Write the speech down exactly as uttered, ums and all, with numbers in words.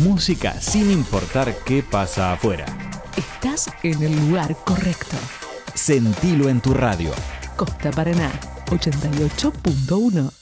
música sin importar qué pasa afuera. Estás en el lugar correcto. Sentilo en tu radio. Costa Paraná, ochenta y ocho punto uno.